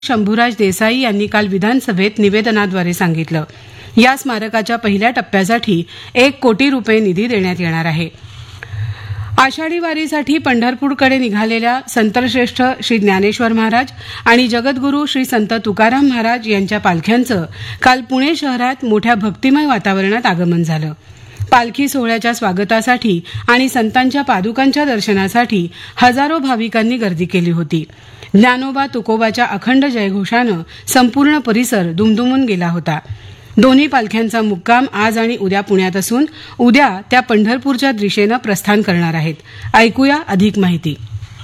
शंभूराज देसाई यांनी काल विधानसभेत निवेदनाद्वारे सांगितलं. या स्मारकाच्या पहिल्या टप्प्यासाठी 1 कोटी रुपये निधी देण्यात येणार आहे. आषाढी वारीसाठी पंढरपूरकडे निघालेल्या संतश्रेष्ठ श्री ज्ञानेश्वर महाराज आणि जगद्गुरू श्री संत तुकाराम महाराज यांच्या पालख्यांचं काल पुणे शहरात मोठ्या भक्तिमय वातावरणात आगमन झालं. पालखी सोहळ्याच्या स्वागतासाठी आणि संतांच्या पादुकांच्या दर्शनासाठी हजारो भाविकांनी गर्दी केली होती. ज्ञानोबा तुकोबाच्या अखंड जयघोषानं संपूर्ण परिसर दुमदुमून गेला होता. दोन्ही पालख्यांचा मुक्काम आज आणि उद्या पुण्यात असून उद्या त्या पंढरपूरच्या दिशेनं प्रस्थान करणार आहेत. ऐकूया अधिक माहिती.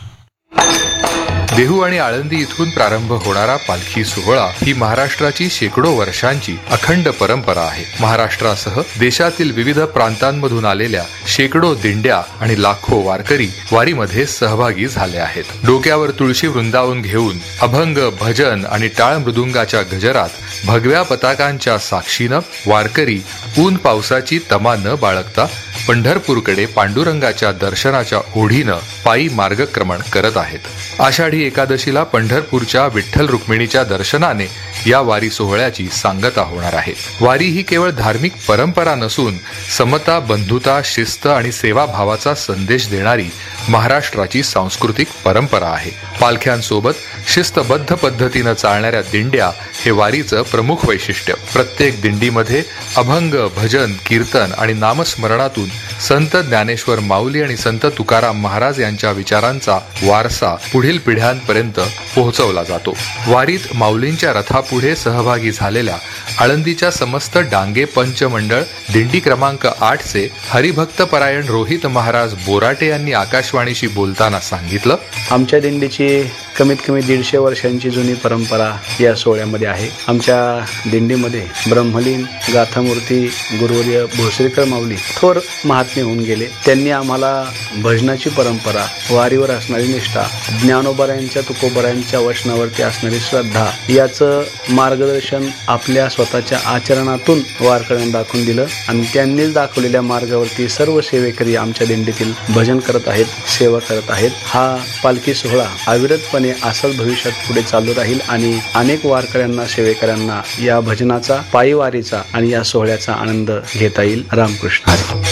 देहू आणि आळंदी इथून प्रारंभ होणारा पालखी सोहळा ही महाराष्ट्राची शेकडो वर्षांची अखंड परंपरा आहे. महाराष्ट्रासह देशातील विविध प्रांतांमधून आलेल्या शेकडो दिंड्या आणि लाखो वारकरी वारीमध्ये सहभागी झाले आहेत. डोक्यावर तुळशी वृंदावन घेऊन अभंग, भजन आणि टाळ मृदुंगाच्या गजरात भगव्या पताकांच्या साक्षीनं वारकरी ऊन पावसाची तमा न बाळगता पंढरपूरकडे पांडुरंगाच्या दर्शनाच्या ओढीनं पायी मार्गक्रमण करत आहेत. आषाढी एकादशीला पंढरपूरच्या विठ्ठल रुक्मिणीच्या दर्शनाने या वारी सोहळ्याची सांगता होणार आहे. वारी ही केवळ धार्मिक परंपरा नसून समता, बंधुता, शिस्त आणि सेवाभावाचा संदेश देणारी महाराष्ट्राची सांस्कृतिक परंपरा आहे. पालख्यांसोबत शिस्तबद्ध पद्धतीनं चालणाऱ्या दिंड्या हे वारीचं प्रमुख वैशिष्ट्य. प्रत्येक दिंडीमध्ये अभंग, भजन, कीर्तन आणि नामस्मरणातून संत ज्ञानेश्वर माऊली आणि संत तुकाराम महाराज यांच्या विचारांचा वारसा पुढील पिढ्यांपर्यंत पोहोचवला जातो. वारीत माऊलींच्या रथापुढे सहभागी झालेल्या आळंदीच्या समस्त डांगे पंच मंडळ दिंडी क्रमांक 8चे हरिभक्तपरायण रोहित महाराज बोराटे यांनी आकाशवाणीशी बोलताना सांगितलं, आमच्या दिंडीची कमीत कमी 150 वर्षांची जुनी परंपरा या सोहळ्यामध्ये आहे. आमच्या दिंडीमध्ये ब्रह्मलीन, गाथामूर्ती, गुरुवर्य भोसरीकर माऊली थोर महात्मे होऊन गेले. त्यांनी आम्हाला भजनाची परंपरा, वारीवर असणारी निष्ठा, ज्ञानोबरायांच्या तुकोबरायांच्या वचनावरती असणारी श्रद्धा याचं मार्गदर्शन आपल्या स्वतःच्या आचरणातून वारकऱ्यांना दाखवून दिलं आणि त्यांनीच दाखवलेल्या मार्गावरती सर्व सेवेकरी आमच्या दिंडीतील भजन करत आहेत, सेवा करत आहेत. हा पालखी सोहळा अविरतपणे असंच भविष्यात पुढे चालू राहील आणि अनेक वारकऱ्यांना, सेवेकऱ्यांना या भजनाचा, पायी वारीचा आणि या सोहळ्याचा आनंद घेता येईल. रामकृष्ण हरी.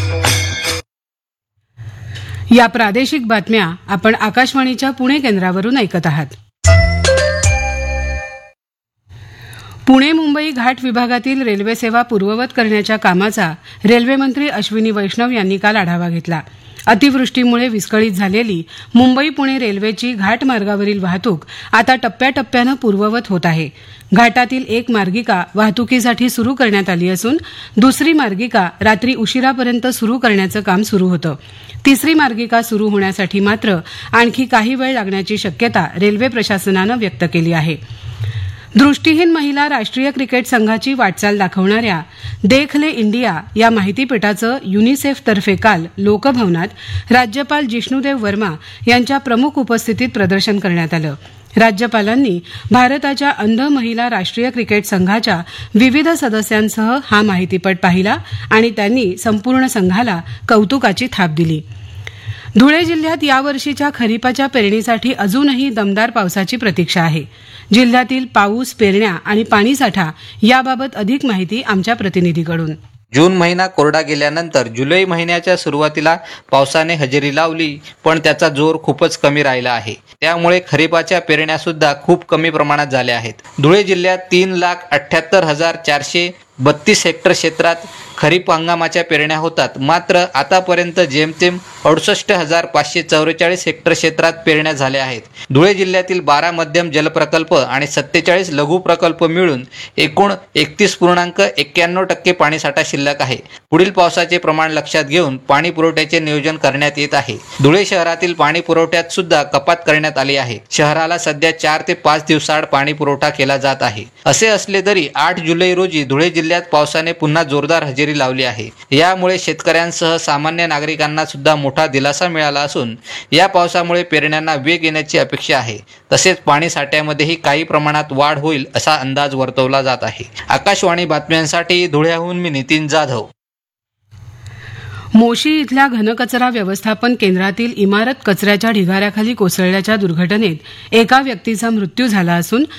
या प्रादेशिक बातम्या आपण आकाशवाणीच्या पुणे केंद्रावरून ऐकत आहात. पुणे मुंबई घाट विभागातील रेल्वे सेवा पूर्ववत करण्याच्या कामाचा रेल्वे मंत्री अश्विनी वैष्णव यांनी काल आढावा घेतला. अतिवृष्टीमुळे विस्कळीत झालेली मुंबई पुणे रेल्वेची घाट मार्गावरील वाहतूक आता टप्प्याटप्प्यानं पूर्ववत होत आहे. घाटातील एक मार्गिका वाहतुकीसाठी सुरू करण्यात आली असून दुसरी मार्गिका रात्री उशिरापर्यंत सुरू करण्याचं काम सुरू होतं. तिसरी मार्गिका सुरू होण्यासाठी मात्र आणखी काही वेळ लागण्याची शक्यता रेल्वे प्रशासनानं व्यक्त केली आहे. दृष्टीहीन महिला राष्ट्रीय क्रिकेट संघाची वाटचाल दाखवणाऱ्या देख ले इंडिया या माहितीपटाचं युनिसेफतर्फे काल लोकभवनात राज्यपाल जिष्णुदेव वर्मा यांच्या प्रमुख उपस्थितीत प्रदर्शन करण्यात आलं. राज्यपालांनी भारताच्या अंध महिला राष्ट्रीय क्रिकेट संघाच्या विविध सदस्यांसह हा माहितीपट पाहिला आणि त्यांनी संपूर्ण संघाला कौतुकाची थाप दिली. धुळे जिल्ह्यात यावर्षीच्या खरीपाच्या पेरणीसाठी अजूनही दमदार पावसाची प्रतीक्षा आहे. जिल्ह्यातील पाऊस, पेरण्या आणि पाणीसाठा याबाबत अधिक माहिती आमच्या प्रतिनिधीकडून. जून महिना कोरडा गेल्यानंतर जुलै महिन्याच्या सुरुवातीला पावसाने हजेरी लावली, पण त्याचा जोर खूपच कमी राहिला आहे. त्यामुळे खरीपाच्या पेरण्या सुद्धा खूप कमी प्रमाणात झाल्या आहेत. धुळे जिल्ह्यात 3,78,432 हेक्टर क्षेत्रात खरीप हंगामाच्या पेरण्या होतात. मात्र आतापर्यंत जेमतेम 68,544 हेक्टर क्षेत्रात पेरण्या झाल्या आहेत. धुळे जिल्ह्यातील 12 मध्यम जलप्रकल्प आणि 47 लघु प्रकल्प मिळून एकूण 31.91% पाणीसाठा शिल्लक आहे. पुढील पावसाचे प्रमाण लक्षात घेऊन पाणी पुरवठ्याचे नियोजन करण्यात येत आहे. धुळे शहरातील पाणी पुरवठ्यात सुद्धा कपात करण्यात आली आहे. शहराला सध्या 4 ते 5 दिवसाआड पाणी पुरवठा केला जात आहे. असे असले तरी 8 जुलै रोजी धुळे जिल्ह्यात पावसाने पुन्हा जोरदार हजेरी लावली आहे. यामुळे शेतकऱ्यांसह सामान्य नागरिकांना सुद्धा मोठा दिलासा मिळाला असून या पावसामुळे पेरण्यांना वेग येण्याची अपेक्षा आहे. तसेच पाणी साठ्यामध्येही काही प्रमाणात वाढ होईल असा अंदाज वर्तवला जात आहे. आकाशवाणी बातम्यांसाठी धुळ्याहून मी नितीन जाधव. मोशी इथल्या घनकचरा व्यवस्थापन केंद्रातील इमारत कचऱ्याच्या ढिगाऱ्याखाली कोसळल्याच्या दुर्घटनेत एका व्यक्तीचा मृत्यू झाला असून